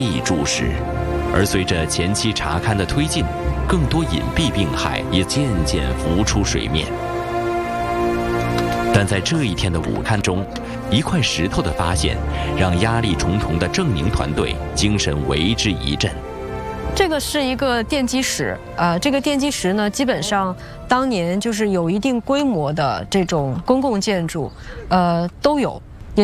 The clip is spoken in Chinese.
密注视，而随着前期查勘的推进，更多隐蔽病害也渐渐浮出水面。但在这一天的午勘中，一块石头的发现让压力重重的郑宁团队精神为之一振。 这个是一个奠基石，这个奠基石呢，基本上当年就是有一定规模的这种公共建筑，都有。